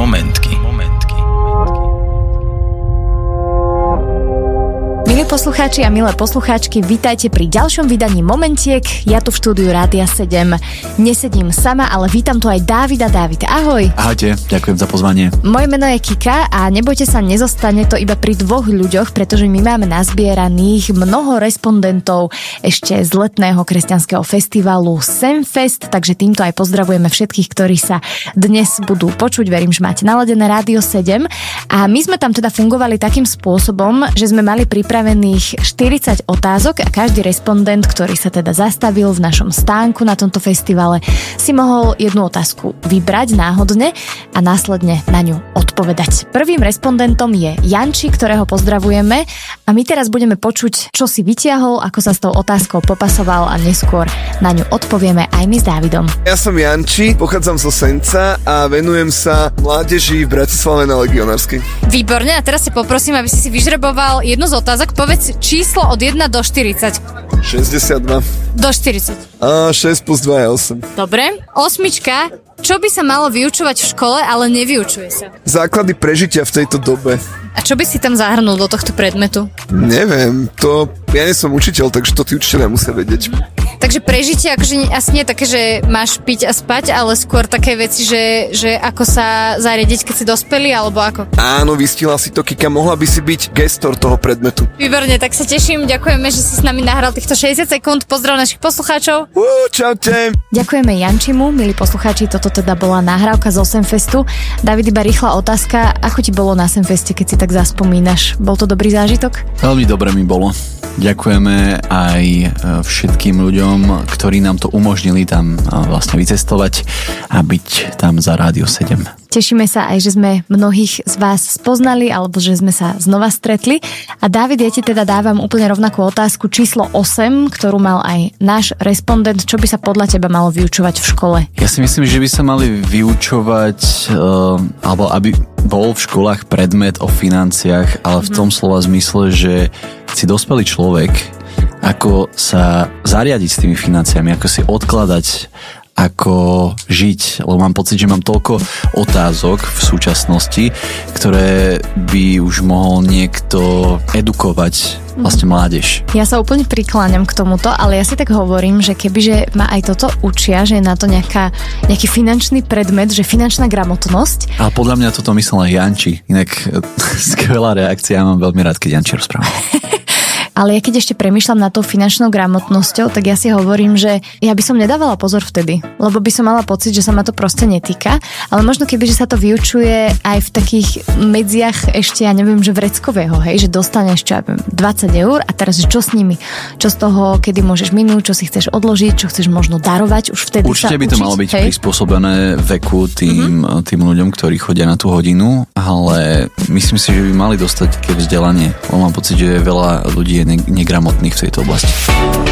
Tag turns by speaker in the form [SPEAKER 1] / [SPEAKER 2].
[SPEAKER 1] Milí poslucháči a milé poslucháčky, vítajte pri ďalšom vydaní Momentiek. Ja tu v štúdiu Rádia 7 nesedím sama, ale vítam tu aj Dávida. Dávid, ahoj.
[SPEAKER 2] Ahojte, ďakujem za pozvanie.
[SPEAKER 1] Moje meno je Kika a nebojte sa, nezostane to iba pri dvoch ľuďoch, pretože my máme nazbieraných mnoho respondentov ešte z letného kresťanského festivalu Semfest, takže týmto aj pozdravujeme všetkých, ktorí sa dnes budú počuť. Verím, že máte naladené Rádio 7 a my sme tam teda fungovali takým spôsobom, že sme mali pripravených 40 otázok a každý respondent, ktorý sa teda zastavil v našom stánku na tomto festivale, si mohol jednu otázku vybrať náhodne a následne na ňu odpovedať. Prvým respondentom je Janči, ktorého pozdravujeme a my teraz budeme počuť, čo si vytiahol, ako sa s tou otázkou popasoval a neskôr na ňu odpovieme aj my s Dávidom.
[SPEAKER 3] Ja som Janči, pochádzam zo Senca a venujem sa mládeži v Bratislave na Legionárskej.
[SPEAKER 4] Výborne, a teraz sa poprosím, aby si vyžreboval jednu z otázok. Povedz číslo od 1 do 40.
[SPEAKER 3] 62.
[SPEAKER 4] Do 40.
[SPEAKER 3] A 6 plus 2 je 8.
[SPEAKER 4] Dobre. 8. Čo by sa malo vyučovať v škole, ale nevyučuje sa?
[SPEAKER 3] Základy prežitia v tejto dobe.
[SPEAKER 4] A čo by si tam zahrnul do tohto predmetu?
[SPEAKER 3] Neviem, ja nie som učiteľ, takže to tí učiteľia musia vedieť.
[SPEAKER 4] Takže prežitie akože asi nie také, že máš piť a spať, ale skôr také veci, že ako sa zariadiť, keď si dospelý, alebo ako?
[SPEAKER 3] Áno, vystihla si to, Kika, mohla by si byť gestor toho predmetu.
[SPEAKER 4] Výborne, tak sa teším, ďakujeme, že si s nami nahral týchto 60 sekúnd. Pozdrav našich poslucháčov.
[SPEAKER 3] Čaute.
[SPEAKER 1] Ďakujeme Jančimu, milí poslucháči, toto teda bola nahrávka z Semfestu. David, iba rýchla otázka, ako ti bolo na Semfeste, keď si tak zaspomínaš? Bol to dobrý zážitok?
[SPEAKER 2] Veľmi dobre mi bolo. Ďakujeme aj všetkým ľuďom, ktorí nám to umožnili tam vlastne vycestovať a byť tam za Rádio 7.
[SPEAKER 1] Tešíme sa aj, že sme mnohých z vás spoznali alebo že sme sa znova stretli. A Dávid, ja ti teda dávam úplne rovnakú otázku číslo 8, ktorú mal aj náš respondent. Čo by sa podľa teba malo vyučovať v škole?
[SPEAKER 2] Ja si myslím, že by sa mali vyučovať alebo aby bol v školách predmet o financiách, ale v tom slova zmysle, že si dospelý človek, ako sa zariadiť s tými financiami, ako si odkladať, ako žiť, lebo mám pocit, že mám toľko otázok v súčasnosti, ktoré by už mohol niekto edukovať vlastne mládež.
[SPEAKER 1] Ja sa úplne prikláňam k tomuto, ale ja si tak hovorím, že kebyže ma aj toto učia, že je na to nejaký finančný predmet, že finančná gramotnosť.
[SPEAKER 2] Ale podľa mňa toto myslel aj Janči. Inak skvelá reakcia, ja mám veľmi rád, keď Janči rozpráva.
[SPEAKER 1] Ale ja keď ešte premýšľam nad tou finančnou gramotnosťou, tak ja si hovorím, že ja by som nedávala pozor vtedy, lebo by som mala pocit, že sa ma to proste netýka, ale možno keby, že sa to vyučuje aj v takých medziach ešte, ja neviem, že vreckového, hej, že dostaneš čo, ja viem, 20 eur a teraz čo s nimi? Čo z toho, kedy môžeš minúť, čo si chceš odložiť, čo chceš možno darovať, už vtedy
[SPEAKER 2] určite
[SPEAKER 1] sa
[SPEAKER 2] by to malo byť prispôsobené veku tým ľuďom, ktorí chodia na tú hodinu, ale myslím si, že by mali dostať také vzdelanie, lebo mám pocit, že veľa ľudí je negramotných v tejto oblasti.